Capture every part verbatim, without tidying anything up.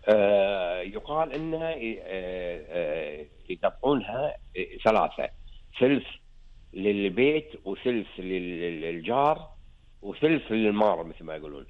آه يقال انها آه آه يقطعونها ثلاثه، ثلث للبيت وثلث للجار وثلث للمار مثل ما يقولون.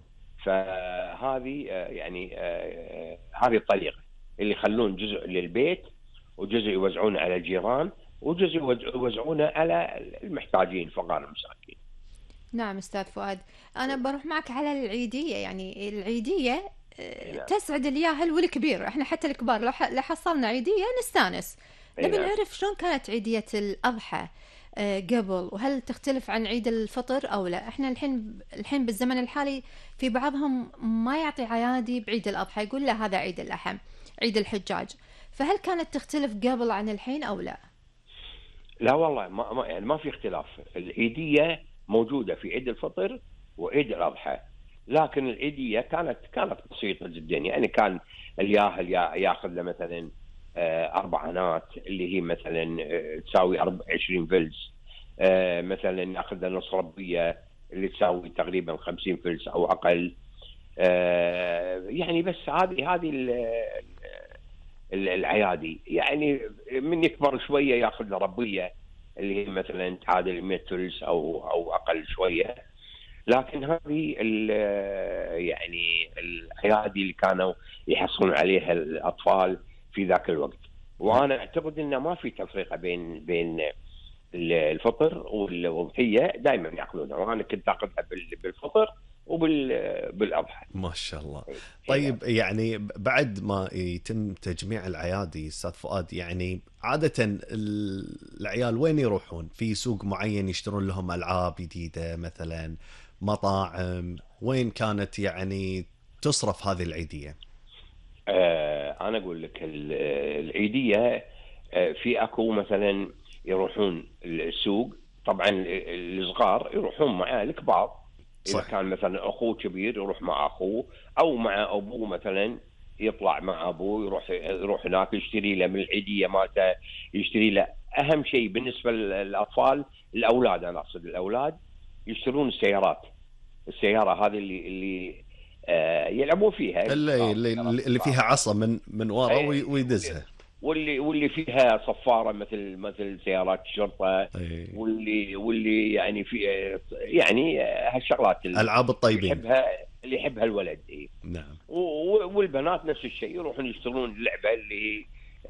فهذه آه يعني آه هذه الطريقه اللي يخلون جزء للبيت وجزء يوزعونه على الجيران وجزء يوزعونه على المحتاجين فقراء المساكين. نعم أستاذ فؤاد، أنا بروح معك على العيدية. يعني العيدية تسعد الياهل والكبير، احنا حتى الكبار لو حصلنا عيدية نستانس. نبي نعرف شلون كانت عيدية الأضحى قبل، وهل تختلف عن عيد الفطر أو لا؟ احنا الحين الحين بالزمن الحالي في بعضهم ما يعطي عيادي بعيد الأضحى، يقول له هذا عيد اللحم، عيد الحجاج. فهل كانت تختلف قبل عن الحين أو لا؟ لا والله ما ما يعني ما في اختلاف. العيدية موجودة في عيد الفطر وعيد الأضحى، لكن العيدية كانت كانت بسيطة جدا. يعني كان الياهل ياخذ له مثلا أربع عنات اللي هي مثلا تساوي عشرين فلس، مثلا ياخذ له نص ربية اللي تساوي تقريبا خمسين فلس أو أقل. يعني بس هذه هذه العيادي. يعني من يكبر شوية ياخذ له ربية اللي هي مثلا تعادل مئة فلس أو أو أقل شوية. لكن هذه يعني الأعيادي اللي كانوا يحصلون عليها الأطفال في ذاك الوقت. وأنا أعتقد إنه ما في تفرقة بين بين الفطر والأضحية، دائما يأكلونها، وأنا كنت أخذها بالفطر وبالأضحى. ما شاء الله. طيب يعني بعد ما يتم تجميع العيادي أستاذ فؤاد، يعني عادة العيال وين يروحون؟ في سوق معين يشترون لهم ألعاب جديدة مثلا، مطاعم؟ وين كانت يعني تصرف هذه العيدية؟ آه أنا أقول لك العيدية آه في أكو مثلا يروحون السوق، طبعا الصغار يروحون مع الكبار. إذا كان مثلا أخوه كبير يروح مع أخوه، أو مع أبوه مثلا يطلع مع أبوه يروح يروح هناك يشتري له من العيدية مالته، يشتري له. أهم شيء بالنسبة للأطفال الأولاد، أنا أقصد الأولاد، يشترون السيارات. السيارة هذه اللي اللي آه يلعبون فيها، اللي اللي, اللي فيها عصا من من وراء ويدزها، واللي واللي فيها صفارة مثل مثل سيارات الشرطة. أي. واللي واللي يعني في يعني هالشغلات اللي ألعاب الطيبين اللي يحبها اللي يحبها الولد. إيه. نعم. والبنات نفس الشيء، يروحون يشترون اللعبة اللي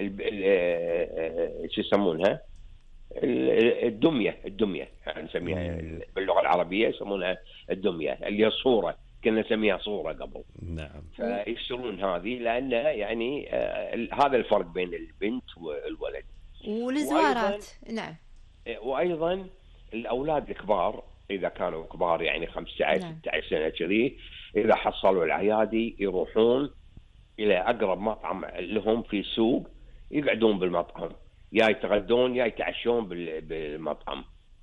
شو يسمونها، الدمية الدمية نسميها باللغة العربية، يسمونها الدمية اللي هي الصورة، كنا نسميها صورة قبل. نعم. فيشترون هذه لأن يعني آه هذا الفرق بين البنت والولد. والزوارات. نعم. وأيضا الأولاد الكبار إذا كانوا كبار يعني خمسة عشر نعم. ستة عشر سنة كذي، إذا حصلوا العيادي يروحون إلى أقرب مطعم لهم في السوق، يقعدون بالمطعم، يا يتغدون يا يتعشون بالمطعم.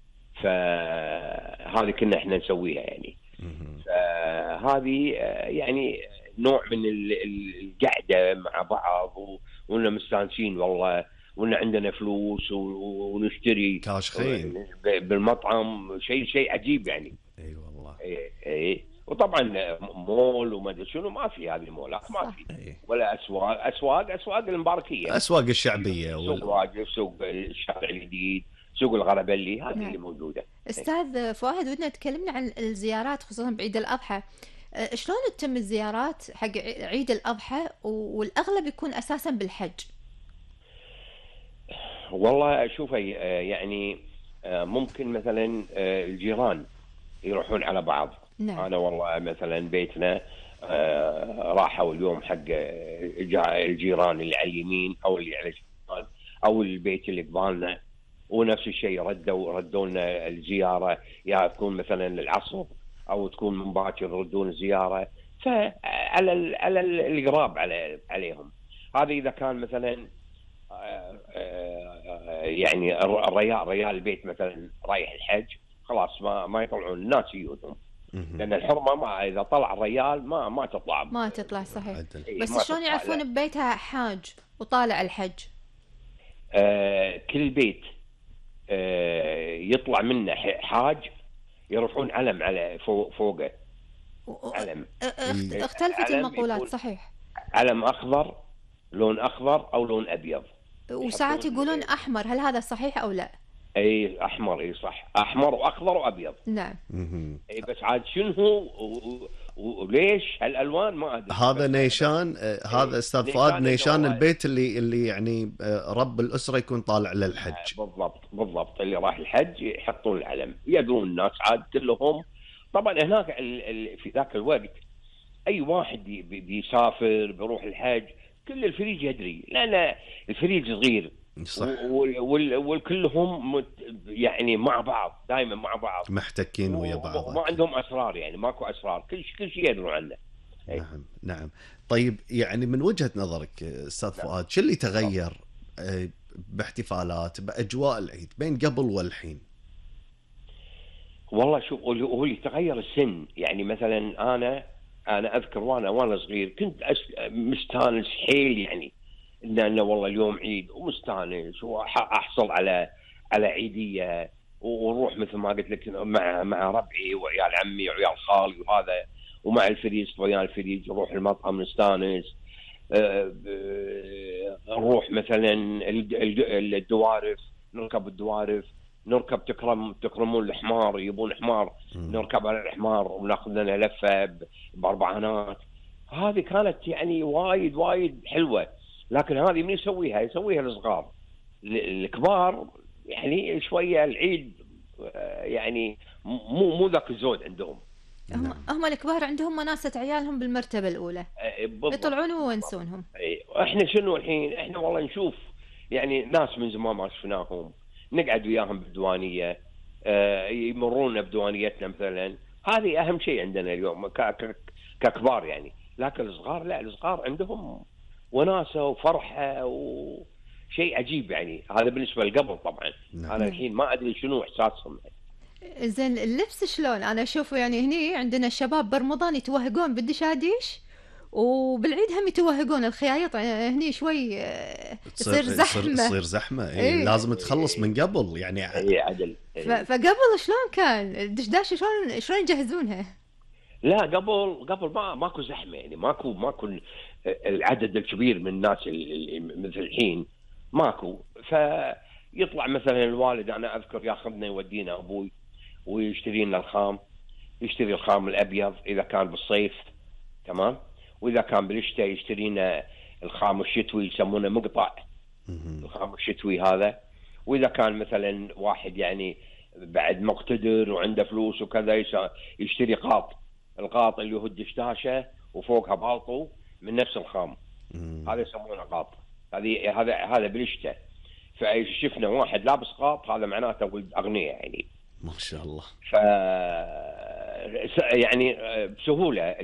فهذه كنا احنا نسويها يعني. فهذه يعني نوع من القعدة مع بعض، وإننا مستانسين والله، وإن عندنا فلوس ونشتري كاش خير بالمطعم، شيء شيء عجيب يعني. اي أيوة والله. اي اي. وطبعا مول وما ادري شنو، ما في هذه المولات، ما في. أي. ولا اسواق اسواق اسواق المباركيه، اسواق الشعبيه، سوق واجد، سوق الشارع الجديد، سوق الغربلي، هذه اللي موجوده. استاذ فؤاد، ودنا تكلمنا عن الزيارات خصوصا بعيد الاضحى. شلون تتم الزيارات حق عيد الاضحى، والاغلب يكون اساسا بالحج؟ والله شوفي، يعني ممكن مثلا الجيران يروحون على بعض. نعم. انا والله مثلا بيتنا راحوا اليوم حق الجيران اللي على اليمين او اللي على الشمال او البيت اللي قبالنا، ونفس الشيء ردوا ردوا لنا الزياره، يا تكون مثلا العصر او تكون من باكر يردون الزياره. فعلى على القراب على عليهم. هذا اذا كان مثلا يعني الريال ريال البيت مثلا رايح الحج، خلاص ما ما يطلعون الناس يجونهم، لان الحرمه ما اذا طلع الريال ما ما تطلع ما تطلع صحيح. إيه بس شلون يعرفون ببيتها حاج وطالع الحج؟ آه كل بيت آه يطلع منه حاج يرفعون علم على فوق فوقه علم. اختلفت المقولات صحيح. علم اخضر، لون اخضر او لون ابيض. وساعات يقولون احمر، هل هذا صحيح او لا؟ اي احمر، اي صح، احمر واخضر وابيض. نعم. اي بس عاد شنو هو وليش هالالوان ما ادري. هذا نيشان، آه هذا استاذ فؤاد نيشان البيت اللي اللي يعني آه رب الاسره يكون طالع للحج. آه بالضبط بالضبط، اللي راح الحج يحطون العلم، يدرون الناس عاد كلهم. طبعا هناك في ذاك الوقت اي واحد بيسافر بيروح الحج كل الفريج يدري، لان الفريج صغير صح، والكلهم يعني مع بعض، دائما مع بعض محتكين ويا بعض، ما عندهم اسرار، يعني ماكو اسرار، كل شيء كل شيء يدرون عنه. نعم نعم. طيب يعني من وجهة نظرك استاذ نعم. فؤاد، شو اللي تغير نعم. باحتفالات باجواء العيد بين قبل والحين؟ والله شوف، هو اللي تغير السن. يعني مثلا انا انا اذكر وانا وانا صغير كنت مستانس حيل، يعني ان انا والله اليوم عيد ومستانس واحصل على على عيديه، ونروح مثل ما قلت لك مع مع ربعي وعيال عمي وعيال خالي وهذا، ومع الفريج طويان الفريج نروح المطعم نستانس. نروح مثلا الدوارف، نركب الدوارف، نركب تكرم تكرمون الحمار، يبون حمار نركب على الحمار وناخذ لنا لفه باربعانات. هذه كانت يعني وايد وايد حلوه. لكن هذه من يسويها؟ يسويها الصغار. الكبار يعني شويه العيد يعني مو مو ذاك الزود عندهم. هم هم الكبار عندهم مناسة عيالهم بالمرتبة الأولى، يطلعون وينسونهم. احنا شنو الحين؟ احنا والله نشوف يعني ناس من زمان ما شفناهم، نقعد وياهم بالديوانية، اه يمرون بديوانيتنا مثلا. هذه أهم شيء عندنا اليوم ككبار يعني. لكن الصغار لا، الصغار عندهم وناسة وفرحة وشيء عجيب يعني. هذا بالنسبة لقبل طبعا. نعم. أنا الحين ما أدري شنو إحساسهم. زين اللبس شلون؟ أنا أشوفه يعني هني عندنا الشباب برمضان يتوهقون بالدشاديش، وبالعيد هم يتوهقون الخيايط. هني شوي تصير زحمة، تصير زحمة. إيه إيه. لازم تخلص من قبل يعني. إيه عدل. إيه. فقبل شلون كان الدشداش؟ شلون شلون يجهزونها؟ لا قبل قبل ما ماكو زحمة يعني، ماكو ماكو العدد الكبير من الناس مثل الحين، ماكو. فيطلع مثلا الوالد، أنا أذكر ياخذنا يودينا أبوي ويشتري لنا الخام، يشتري الخام الأبيض إذا كان بالصيف، تمام، وإذا كان بالشتاء يشتري لنا الخام الشتوي يسمونه مقطع، الخام الشتوي هذا. وإذا كان مثلا واحد يعني بعد مقتدر وعنده فلوس وكذا يشتري قاط، القاط اللي هو الدشداشة وفوقها بالطو من نفس الخام، هذا يسمونه قاط. هذه هذا هذا بالشتاء. فشفنا واحد لابس قاط، هذا معناته ولد أغنياء يعني، ما شاء الله. ف يعني بسهولة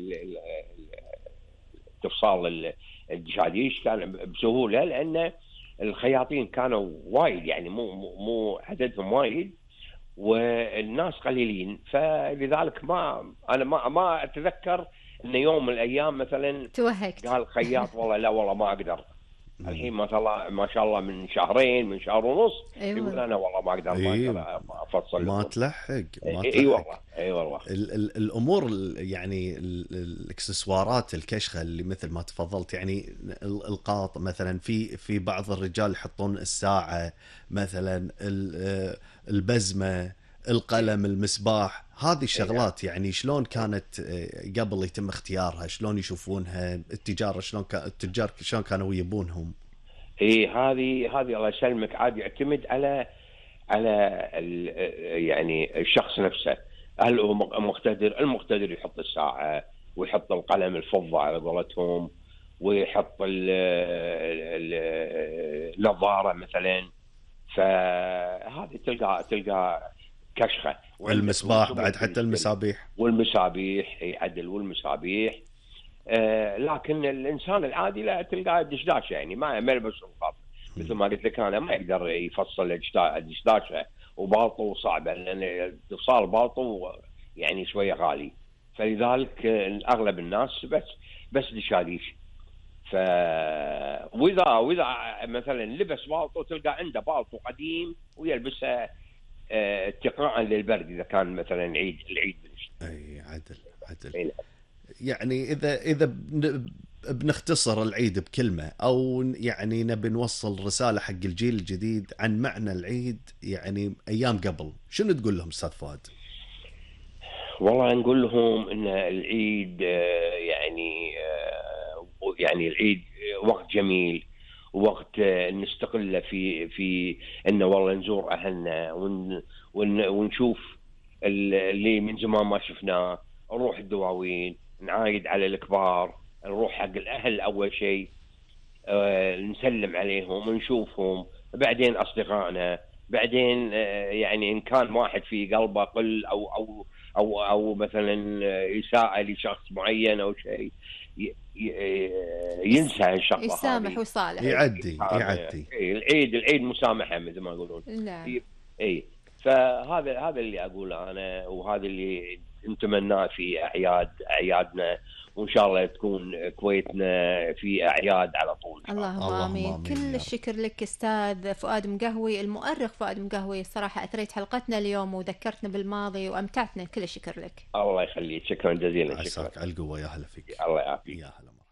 تفصال الدشاديش كان بسهولة، لأن الخياطين كانوا وايد يعني، مو مو عددهم وايد والناس قليلين. فلذلك ما أنا ما ما أتذكر إن يوم من الأيام مثلا توهقت قال خياط والله لا والله ما أقدر. الحين ما شاء الله ما شاء الله من شهرين من شهر ونص أيوة. يقول انا والله ما اقدر أيوة. ما افصل ما تلحق ما اي أيوة والله اي والله. ال- ال- الامور يعني الاكسسوارات الكشخه اللي مثل ما تفضلت يعني، القاط مثلا، في في بعض الرجال يحطون الساعه مثلا، البزمه، القلم، المسباح، هذه الشغلات يعني شلون كانت قبل يتم اختيارها؟ شلون يشوفونها التجار؟ شلون التجار شلون كانوا يبونهم؟ اي هذه هذه الله يسلمك عاد يعتمد على على يعني الشخص نفسه. هل هو مقتدر؟ المقتدر يحط الساعه ويحط القلم الفضه على قولتهم، ويحط النظاره مثلا. فهذه تلقى تلقى كشخه. والمصباح بعد، حتى المسابيح والمسابيح يعدل والمسابيح. آه لكن الانسان العادي لا، تلقاه دشداشه يعني ما ما يلبس القاط. مثل ما قلت لك انا ما يقدر يفصل الدشداشه وبالطو صعبه، لان تفصال بالطو يعني شويه غالي. فلذلك اغلب الناس بس بس دشاديش. ف واذا واذا مثلا لبس بالطو تلقى عنده بالطو قديم ويلبسه اتقاء للبرد اذا كان مثلا عيد العيد بالشتاء. اي عدل عدل. يعني اذا اذا بنختصر العيد بكلمة، أو يعني نبي نوصل رسالة حق الجيل الجديد عن معنى العيد يعني أيام قبل، شنو تقول لهم أستاذ فؤاد؟ والله نقول لهم ان العيد يعني يعني العيد وقت جميل، وقت نستقله في في انه والله نزور اهلنا ون ون ونشوف اللي من زمان ما شفناه، نروح الدواوين، نعايد على الكبار، نروح حق الاهل اول شيء، أه نسلم عليهم ونشوفهم، بعدين اصدقائنا، بعدين أه يعني ان كان واحد في قلبه قل او او او او مثلا اساءه لشخص معين او شيء ينسى الشغله هذه، يسامح ويصالح، يعدي يعدي. العيد العيد مسامحه مثل ما يقولون. نعم. اي فهذا هذا اللي اقوله انا، وهذا اللي نتمناه في اعياد اعيادنا، وان شاء الله تكون كويتنا في اعياد على طول. اللهم امين. كل الشكر لك استاذ فؤاد مقهوي، المؤرخ فؤاد مقهوي، صراحه اثريت حلقتنا اليوم وذكرتنا بالماضي وامتعتنا. كل الشكر لك. الله يخليك، شكرا جزيلا. شكرا على القوه. يا هلا فيك. الله يعافيك. يا هلا.